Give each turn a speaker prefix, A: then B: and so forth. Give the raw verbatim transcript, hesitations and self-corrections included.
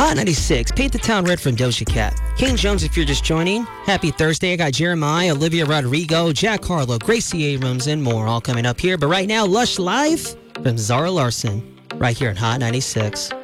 A: Hot ninety-six, Paint the Town Red from Doja Cat. King Jones, if you're just joining, happy Thursday. I got Jeremiah, Olivia Rodrigo, Jack Harlow, Gracie Abrams, and more all coming up here. But right now, Lush Live from Zara Larson, right here at Hot ninety-six.